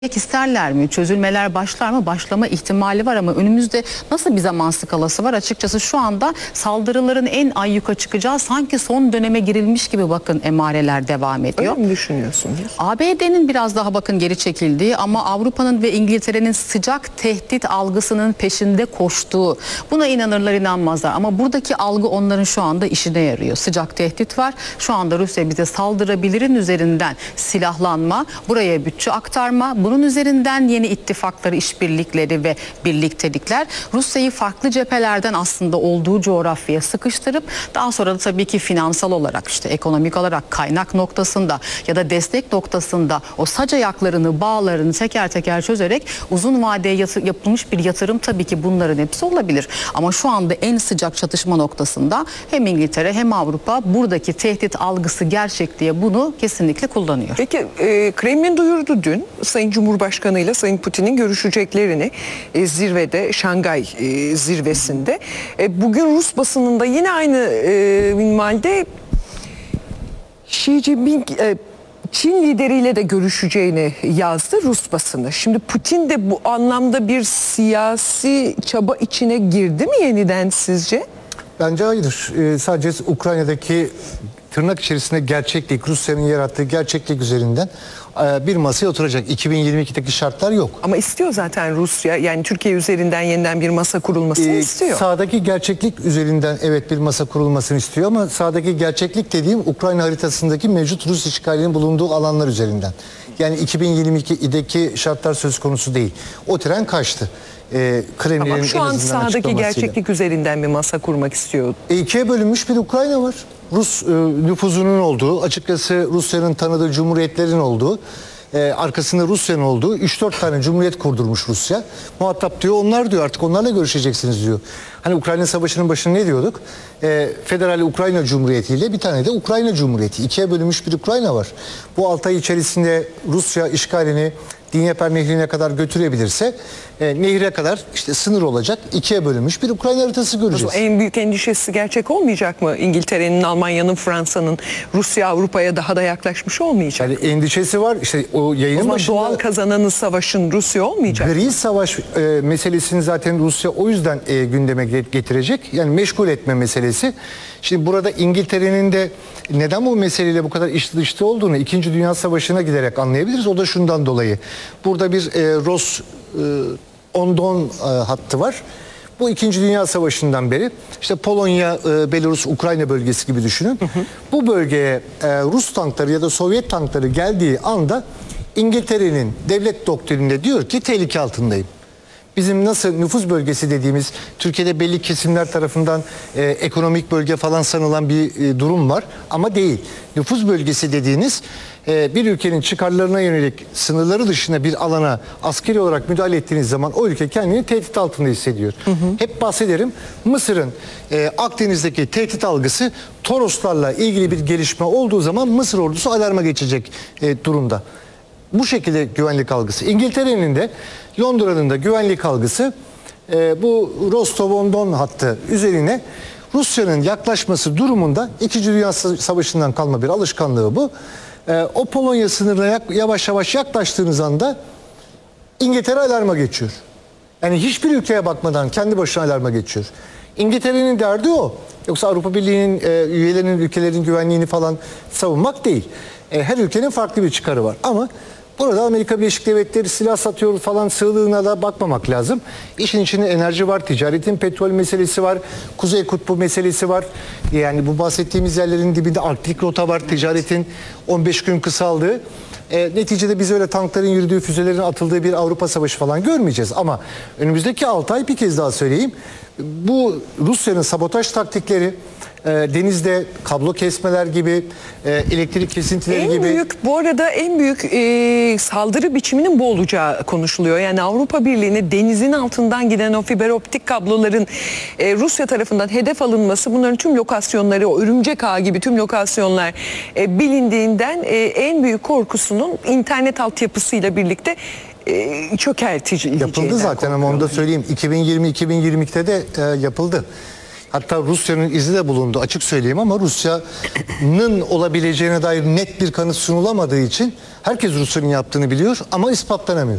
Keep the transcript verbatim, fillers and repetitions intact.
İsterler mi? Çözülmeler başlar mı? Başlama ihtimali var ama önümüzde nasıl bir zaman skalası var? Açıkçası şu anda saldırıların en ayyuka çıkacağı sanki son döneme girilmiş gibi bakın emareler devam ediyor. Öyle mi düşünüyorsunuz? A B D'nin biraz daha bakın geri çekildiği ama Avrupa'nın ve İngiltere'nin sıcak tehdit algısının peşinde koştuğu, buna inanırlar inanmazlar ama buradaki algı onların şu anda işine yarıyor. Sıcak tehdit var. Şu anda Rusya bize saldırabilirin üzerinden silahlanma, buraya bütçe aktarma, bunun üzerinden yeni ittifakları, işbirlikleri ve birliktelikler Rusya'yı farklı cephelerden aslında olduğu coğrafyaya sıkıştırıp daha sonra da tabii ki finansal olarak, işte ekonomik olarak, kaynak noktasında ya da destek noktasında o sac ayaklarını, bağlarını teker teker çözerek uzun vadeye yatır, yapılmış bir yatırım tabii ki bunların hepsi olabilir. Ama şu anda en sıcak çatışma noktasında hem İngiltere hem Avrupa buradaki tehdit algısı gerçek diye bunu kesinlikle kullanıyor. Peki e, Kremlin duyurdu dün Sayın Cumhurbaşkanı ile Sayın Putin'in görüşeceklerini e, zirvede, Şangay e, zirvesinde. E, bugün Rus basınında yine aynı e, minvalde Xi Jinping e, Çin lideriyle de görüşeceğini yazdı Rus basını. Şimdi Putin de bu anlamda bir siyasi çaba içine girdi mi yeniden sizce? Bence hayır. Ee, sadece Ukrayna'daki tırnak içerisinde gerçeklik, Rusya'nın yarattığı gerçeklik üzerinden e, bir masaya oturacak. iki bin yirmi ikideki şartlar yok. Ama istiyor zaten Rusya, yani Türkiye üzerinden yeniden bir masa kurulmasını Ee, istiyor. Sağdaki gerçeklik üzerinden evet bir masa kurulmasını istiyor ama sağdaki gerçeklik dediğim Ukrayna haritasındaki mevcut Rus işgalinin bulunduğu alanlar üzerinden. Yani iki bin yirmi ikideki şartlar söz konusu değil. O tren kaçtı. Ee, Kremlin'in Tamam, şu en an azından sahadaki açıklamasıyla. gerçeklik üzerinden bir masa kurmak istiyor. E, ikiye bölünmüş bir Ukrayna var. Rus e, nüfuzunun olduğu, açıkçası Rusya'nın tanıdığı cumhuriyetlerin olduğu, e, arkasında Rusya'nın olduğu üç dört tane cumhuriyet kurdurmuş Rusya. Muhatap diyor, onlar diyor artık onlarla görüşeceksiniz diyor. Hani Ukrayna Savaşı'nın başında ne diyorduk? E, Federal Ukrayna Cumhuriyeti ile bir tane de Ukrayna Cumhuriyeti. İkiye bölünmüş bir Ukrayna var. Bu altı ay içerisinde Rusya işgalini Dnieper Nehri'ne kadar götürebilirse e, nehre kadar işte sınır olacak. İkiye bölünmüş bir Ukrayna haritası göreceğiz. En büyük endişesi gerçek olmayacak mı? İngiltere'nin, Almanya'nın, Fransa'nın, Rusya Avrupa'ya daha da yaklaşmış olmayacak. Yani endişesi var. İşte o yayının O zaman başında doğal kazananı savaşın Rusya olmayacak. gri savaş e, meselesini zaten Rusya o yüzden e, gündeme getirecek. Yani meşgul etme meselesi. Şimdi burada İngiltere'nin de neden bu meseleyle bu kadar içli dışlı olduğunu İkinci Dünya Savaşı'na giderek anlayabiliriz. O da şundan dolayı. Burada bir e, Ros e, Ondon e, hattı var. Bu İkinci Dünya Savaşı'ndan beri işte Polonya, e, Belarus, Ukrayna bölgesi gibi düşünün. Hı hı. Bu bölgeye e, Rus tankları ya da Sovyet tankları geldiği anda İngiltere'nin devlet doktrininde diyor ki tehlike altındayım. Bizim nasıl nüfuz bölgesi dediğimiz Türkiye'de belli kesimler tarafından e, ekonomik bölge falan sanılan bir e, durum var ama değil. Nüfuz bölgesi dediğiniz e, bir ülkenin çıkarlarına yönelik sınırları dışında bir alana askeri olarak müdahale ettiğiniz zaman o ülke kendini tehdit altında hissediyor. Hı hı. Hep bahsederim, Mısır'ın e, Akdeniz'deki tehdit algısı Toroslarla ilgili bir gelişme olduğu zaman Mısır ordusu alarma geçecek e, durumda. Bu şekilde güvenlik algısı. İngiltere'nin de Londra'nın da güvenlik algısı e, bu Rostov-on-Don hattı üzerine Rusya'nın yaklaşması durumunda İkinci Dünya Savaşı'ndan kalma bir alışkanlığı bu. E, o Polonya sınırına yavaş yavaş yaklaştığınız anda İngiltere alarma geçiyor. Yani hiçbir ülkeye bakmadan kendi başına alarma geçiyor. İngiltere'nin derdi o. Yoksa Avrupa Birliği'nin e, üyelerinin, ülkelerin güvenliğini falan savunmak değil. E, her ülkenin farklı bir çıkarı var ama burada Amerika Birleşik Devletleri silah satıyor falan sığlığına da bakmamak lazım. İşin içinde enerji var, ticaretin petrol meselesi var, Kuzey Kutbu meselesi var. Yani bu bahsettiğimiz yerlerin dibinde Arktik rota var, ticaretin on beş gün kısaldığı. E, neticede biz öyle tankların yürüdüğü, füzelerin atıldığı bir Avrupa Savaşı falan görmeyeceğiz. Ama önümüzdeki altı ay bir kez daha söyleyeyim. Bu Rusya'nın sabotaj taktikleri, e, denizde kablo kesmeler gibi, e, elektrik kesintileri en gibi. Büyük, bu arada en büyük e, saldırı biçiminin bu olacağı konuşuluyor. Yani Avrupa Birliği'ne denizin altından giden o fiber optik kabloların e, Rusya tarafından hedef alınması, bunların tüm lokasyonları, o örümcek ağı gibi tüm lokasyonlar e, bilindiğinden e, en büyük korkusunun internet altyapısıyla birlikte e, çökertici. Yapıldı zaten ama onu da söyleyeyim. iki bin yirmi iki bin yirmi ikide de e, yapıldı. Hatta Rusya'nın izi de bulundu, açık söyleyeyim, ama Rusya'nın olabileceğine dair net bir kanıt sunulamadığı için herkes Rusya'nın yaptığını biliyor ama ispatlanamıyor.